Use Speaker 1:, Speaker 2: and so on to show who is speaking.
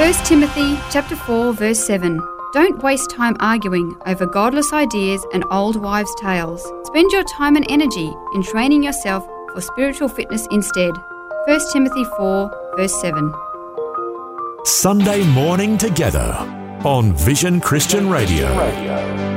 Speaker 1: 1 Timothy chapter 4, verse 7. Don't waste time arguing over godless ideas and old wives' tales. Spend your time and energy in training yourself for spiritual fitness instead. 1 Timothy 4, verse 7.
Speaker 2: Sunday morning together on Vision Christian Radio.